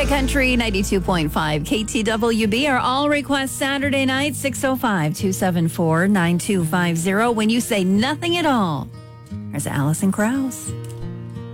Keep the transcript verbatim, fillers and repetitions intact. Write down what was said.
Big Country ninety-two point five K T W B. Our all request Saturday night, six oh five, two seven four, nine two five zero. When you say nothing at all, there's Alison Krauss.